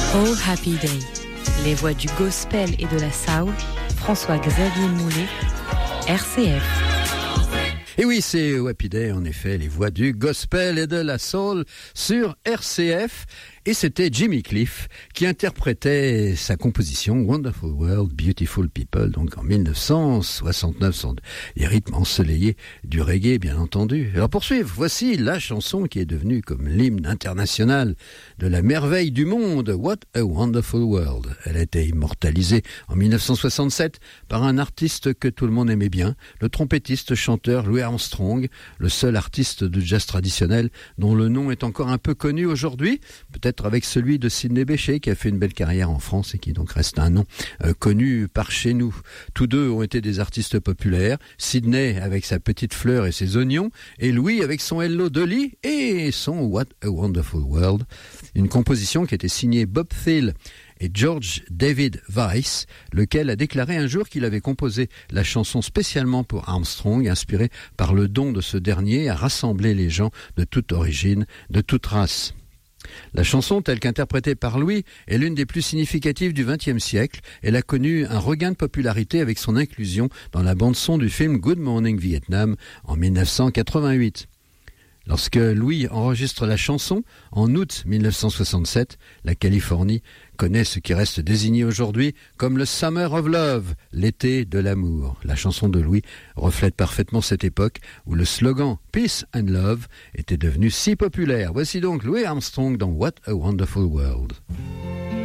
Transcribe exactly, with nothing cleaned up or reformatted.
Oh Happy Day, les voix du gospel et de la soul, François-Xavier Moulet, R C F. Et oui, c'est Oh Happy Day, en effet, les voix du gospel et de la soul sur R C F. Et c'était Jimmy Cliff qui interprétait sa composition Wonderful World, Beautiful People, donc en dix-neuf cent soixante-neuf, sur les rythmes ensoleillés du reggae, bien entendu. Alors pour suivre, voici la chanson qui est devenue comme l'hymne international de la merveille du monde, What a Wonderful World. Elle a été immortalisée en dix-neuf cent soixante-sept par un artiste que tout le monde aimait bien, le trompettiste-chanteur Louis Armstrong, le seul artiste de jazz traditionnel dont le nom est encore un peu connu aujourd'hui, peut-être avec celui de Sidney Bechet qui a fait une belle carrière en France et qui donc reste un nom euh, connu par chez nous. Tous deux ont été des artistes populaires, Sidney avec sa petite fleur et ses oignons, et Louis avec son Hello Dolly et son What a Wonderful World, une composition qui était signée Bob Thiele et George David Weiss, lequel a déclaré un jour qu'il avait composé la chanson spécialement pour Armstrong, inspiré par le don de ce dernier à rassembler les gens de toute origine, de toute race. La chanson, telle qu'interprétée par Louis, est l'une des plus significatives du vingtième siècle. Elle a connu un regain de popularité avec son inclusion dans la bande-son du film Good Morning Vietnam en dix-neuf cent quatre-vingt-huit. Lorsque Louis enregistre la chanson, en août dix-neuf cent soixante-sept, la Californie connaît ce qui reste désigné aujourd'hui comme le Summer of Love, l'été de l'amour. La chanson de Louis reflète parfaitement cette époque où le slogan « Peace and Love » était devenu si populaire. Voici donc Louis Armstrong dans « What a Wonderful World ».